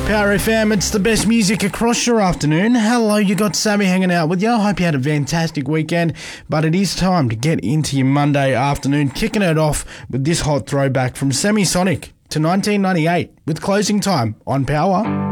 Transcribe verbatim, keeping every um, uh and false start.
Power F M, it's the best music across your afternoon. Hello, you got Sammy hanging out with you. I hope you had a fantastic weekend, but it is time to get into your Monday afternoon, kicking it off with this hot throwback from Semisonic to nineteen ninety-eight with Closing Time on Power.